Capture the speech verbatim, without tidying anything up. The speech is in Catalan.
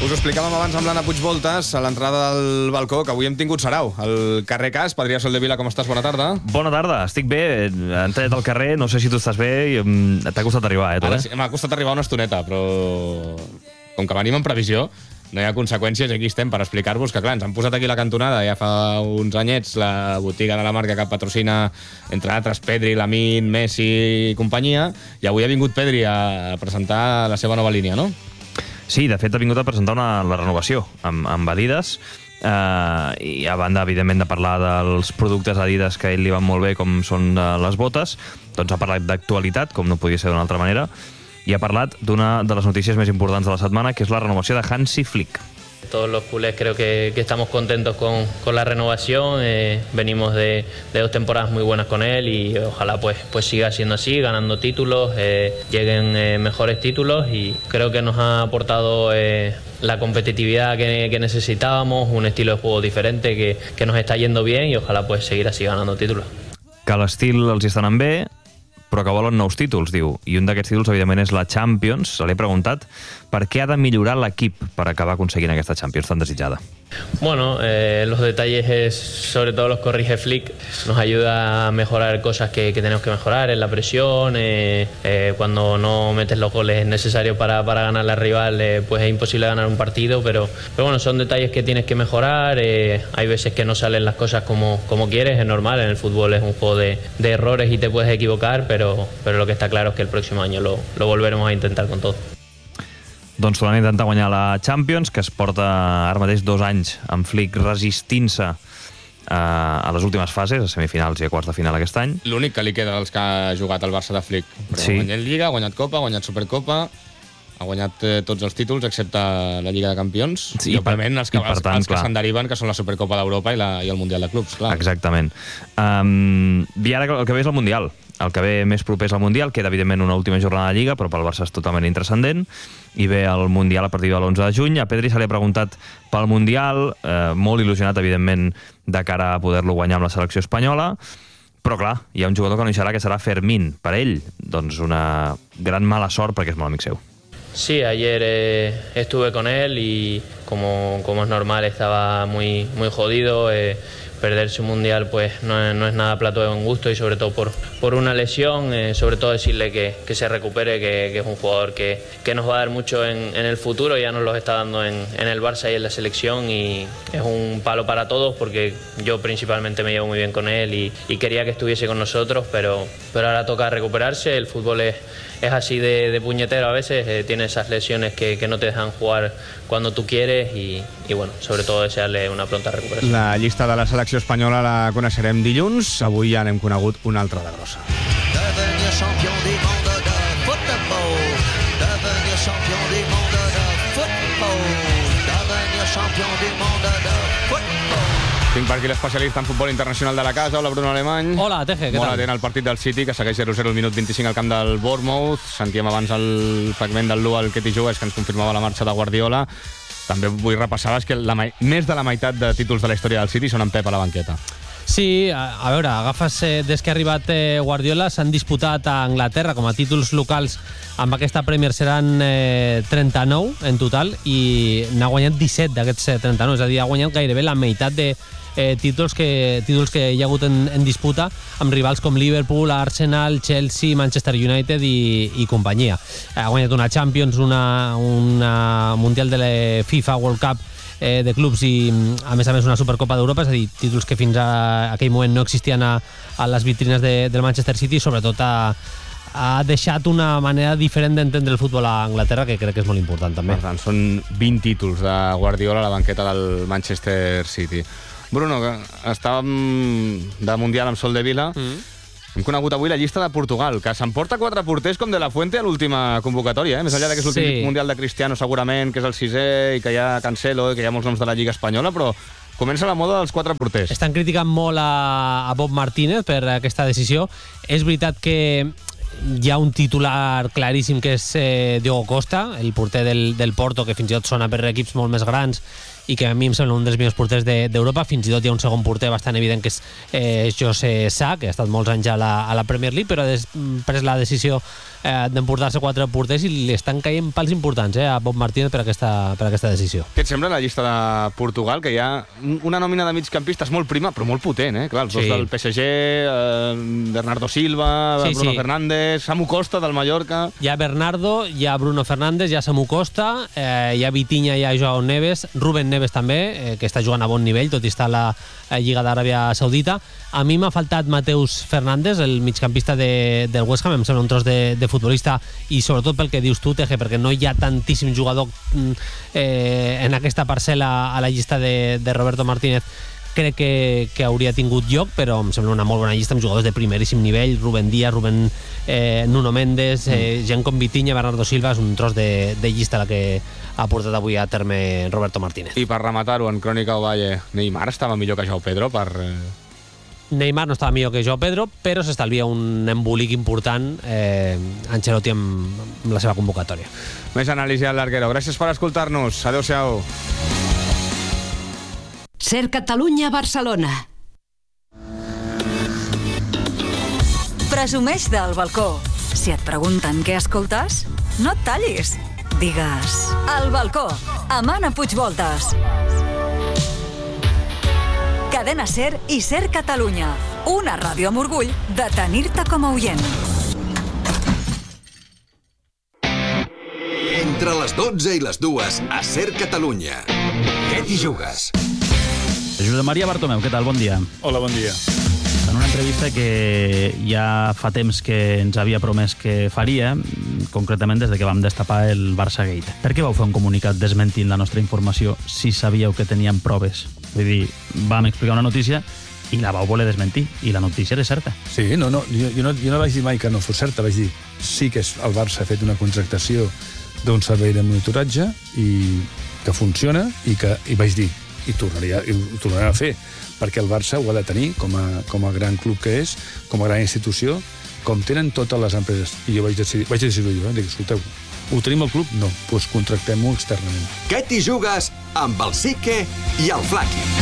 Us ho explicàvem abans amb l'Anna Puigvoltes a l'entrada del balcó, que avui hem tingut sarau. El carrer Cas. Adrià Soldevila, com estàs? Bona tarda. Bona tarda, estic bé. He entrat al carrer, no sé si tu estàs bé i t'ha costat arribar, eh, tu, eh? Sí, m'ha costat arribar una estoneta, però com que venim en previsió, no hi ha conseqüències, aquí estem per explicar-vos que, clar, ens han posat aquí la cantonada ja fa uns anyets, la botiga de la marca que patrocina, entre altres, Pedri, Lamin, Messi i companyia, i avui ha vingut Pedri a presentar la seva nova línia, no? Sí, de fet ha vingut a presentar una, la renovació amb, amb Adidas, eh, i a banda, evidentment, de parlar dels productes Adidas que a ell li van molt bé, com són eh, les botes, doncs ha parlat d'actualitat, com no podia ser d'una altra manera, i ha parlat d'una de les notícies més importants de la setmana, que és la renovació de Hansi Flick. Todos los culés creo que, que estamos contentos con, con la renovación, eh, venimos de, de dos temporadas muy buenas con él y ojalá pues, pues siga siendo así, ganando títulos, eh, lleguen eh, mejores títulos y creo que nos ha aportado eh, la competitividad que, que necesitábamos, un estilo de juego diferente que, que nos está yendo bien y ojalá pues seguir así ganando títulos. Que l'estil els hi està anant bé, però que volen nous títols, diu. I un d'aquests títols, evidentment, és la Champions. Se l'he preguntat per què ha de millorar l'equip per acabar aconseguint aquesta Champions tan desitjada. Bueno, eh, los detalles es, sobre todo los corrige Flick, nos ayuda a mejorar cosas que, que tenemos que mejorar en la presión, eh, eh, cuando no metes los goles necesarios para, para ganar al rival, eh, pues es imposible ganar un partido, pero, pero bueno, son detalles que tienes que mejorar, eh, hay veces que no salen las cosas como, como quieres, es normal, en el fútbol es un juego de, de errores y te puedes equivocar, pero, pero lo que está claro es que el próximo año lo, lo volveremos a intentar con todo. Doncs tornant a intentar guanyar la Champions, que es porta ara mateix dos anys amb Flick resistint-se eh, a les últimes fases, a semifinals i a quarts de final aquest any. L'únic que li queda dels que ha jugat el Barça de Flick. Però sí. Ha guanyat Lliga, ha guanyat Copa, ha guanyat Supercopa, ha guanyat eh, tots els títols excepte la Lliga de Campions, sí, i òbviament els que, els, tant, els que se'n deriven, que són la Supercopa d'Europa i, la, i el Mundial de Clubs, clar. Exactament. Um, I ara el que ve és el Mundial. El que ve més proper és el Mundial, queda evidentment una última jornada de Lliga, però pel Barça és totalment intranscendent, i ve el Mundial a partir de l'onze de juny. A Pedri se li ha preguntat pel Mundial, eh, molt il·lusionat, evidentment, de cara a poder-lo guanyar amb la selecció espanyola, però clar, hi ha un jugador que no hi serà, que serà Fermín. Per ell, doncs una gran mala sort perquè és molt amic seu. Sí, ayer eh, estuve con él y como, como es normal estaba muy, muy jodido. Eh, perderse un mundial pues no es, no es nada plato de buen gusto y sobre todo por, por una lesión, eh, sobre todo decirle que, que se recupere, que, que es un jugador que, que nos va a dar mucho en, en el futuro, ya nos lo está dando en, en el Barça y en la selección y es un palo para todos porque yo principalmente me llevo muy bien con él y, y quería que estuviese con nosotros, pero, pero ahora toca recuperarse, el fútbol es, es así de, de puñetero a veces, eh, tiene esas lesiones que, que no te dejan jugar cuando tú quieres y, y bueno, sobre todo desearle una pronta recuperación. La llista de la selecció espanyola la coneixerem dilluns, avui ja n'hem conegut una altra de grossa. Devenir champion du monde de football, devenir champion du monde de football, devenir champion du monde de football. Tinc per aquí l'especialista en futbol internacional de la casa. Hola, Bruno Alemany. Hola, Teje, què Molt tal? atent al partit del City, que segueix zero zero al minut vint-i-cinc al camp del Bournemouth. Sentíem abans el fragment del Lu al Ketty Joes, que ens confirmava la marxa de Guardiola. També vull repassar que la, més de la meitat de títols de la història del City són en Pep a la banqueta. Sí, a, a veure, agafes eh, des que ha arribat eh, Guardiola, s'han disputat a Anglaterra com a títols locals, amb aquesta Premier seran eh, trenta-nou en total i n'ha guanyat disset d'aquests eh, trenta-nou, és a dir, ha guanyat gairebé la meitat de eh, títols, que, títols que hi ha hagut en, en disputa amb rivals com Liverpool, Arsenal, Chelsea, Manchester United i, i companyia. Ha guanyat una Champions, una, una Mundial de la FIFA World Cup eh, de clubs i, a més a més, una Supercopa d'Europa, és a dir, títols que fins a aquell moment no existien a, a les vitrines de, del Manchester City, i sobretot ha, ha deixat una manera diferent d'entendre el futbol a Anglaterra, que crec que és molt important també. Per tant, són vint títols de Guardiola a la banqueta del Manchester City. Bruno, que estàvem de Mundial amb Soldevila, mm. hem conegut avui la llista de Portugal, que s'emporta quatre porters com De La Fuente a l'última convocatòria, eh? Més enllà que és l'últim sí. Mundial de Cristiano segurament, que és el sisè, i que hi ha Cancelo, i que hi ha molts noms de la Lliga Espanyola, però comença la moda dels quatre porters. Estan criticant molt a, a Bob Martínez per aquesta decisió. És veritat que hi ha un titular claríssim que és eh, Diogo Costa, el porter del, del Porto, que fins i tot sona per equips molt més grans i que a mi em sembla un dels millors porters d'Europa. Fins i tot hi ha un segon porter bastant evident, que és eh, José Sá, que ha estat molts anys a la, a la Premier League, però ha des, pres la decisió eh, d'emportar-se quatre porters i li estan caient pals importants eh, a Bob Martínez per aquesta, per aquesta decisió. Què et sembla la llista de Portugal, que hi ha una nòmina de migcampistes molt prima, però molt potent, eh? Clar, els dos sí. del P S G, eh, Bernardo Silva, sí, Bruno sí. Fernández, Samu Costa del Mallorca... Hi ha Bernardo, hi ha Bruno Fernández, hi ha Samu Costa, eh, hi ha Vitinha, hi ha Joao Neves, Rubén Neves també, eh, que està jugant a bon nivell, tot i estar a la eh, Lliga d'Aràbia Saudita. A mi m'ha faltat Mateus Fernández, el migcampista de, del West Ham, em sembla un tros de, de futbolista, i sobretot pel que dius tu, Teje, perquè no hi ha tantíssim jugador eh, en aquesta parcel·la a la llista de, de Roberto Martínez. Crec que, que hauria tingut lloc, però em sembla una molt bona llista amb jugadors de primeríssim nivell, Rubén Díaz, Rubén eh, Nuno Méndez, eh, gent com Vitinha, Bernardo Silva. És un tros de, de llista la que ha portat avui a terme Roberto Martínez. I per rematar-ho, en Crònica Ovalle, Neymar estava millor que Joao Pedro per... Eh... Neymar no estava millor que Joao Pedro, però s'estalvia un embolic important eh, Ancelotti amb, amb la seva convocatòria. Més anàlisi al Larguero. Gràcies per escoltar-nos. Adéu-siau. Ser Catalunya Barcelona. Presumeix del balcó. Si et pregunten què escoltes, no et tallis. Digues El Balcó, amb Anna Puigvoltes. Cadena Ser i Ser Catalunya. Una ràdio amb orgull de tenir-te com a oient. Entre les dotze i les dues, a Ser Catalunya. Què t'hi jugues? Josep Maria Bartomeu, què tal? Bon dia. Hola, bon dia. En una entrevista que ja fa temps que ens havia promès que faria, concretament des de que vam destapar el Barça Gate. Per què vau fer un comunicat desmentint la nostra informació si sabíeu que teníem proves? Vull dir, vam explicar una notícia i la vau voler desmentir, i la notícia era certa. Sí, no, no, jo, jo, no, jo no vaig dir mai que no fos certa, vaig dir sí que el Barça ha fet una contractació d'un servei de monitoratge i que funciona, i que i vaig dir i tornaria, i ho tornarà a fer, perquè el Barça ho ha de tenir com a, com a gran club que és, com a gran institució, com tenen totes les empreses. I jo vaig decidir, vaig decidir jo, eh? Dic, escolteu, ho tenim al club? No, doncs contractem-ho externament. Què t'hi jugues amb el Sique i el Flaqui?